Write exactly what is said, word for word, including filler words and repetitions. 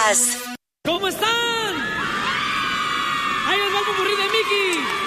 Podcast. ¿Cómo están? Ahí les va el popurrí de Mickey.